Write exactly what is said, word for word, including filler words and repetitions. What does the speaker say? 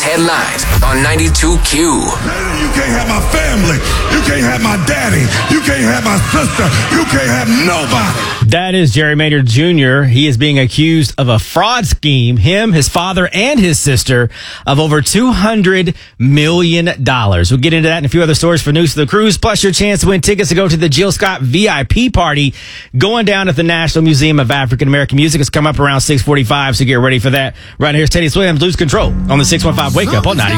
headlines on ninety-two Q. You can't have my family. You can't have my daddy. You can't have my sister. You can't have nobody. That is Jerry Maynard Junior He is being accused of a fraud scheme. Him, his father, and his sister of over two hundred million dollars. We'll get into that and a few other stories for News of the Cruise, plus your chance to win tickets to go to the Jill Scott V I P party going down at the National Museum of African American Music. It's come up around six forty-five, so get ready for that. Right here's Teddy Swims, Lose Control on the six one five Wake Up on ninety.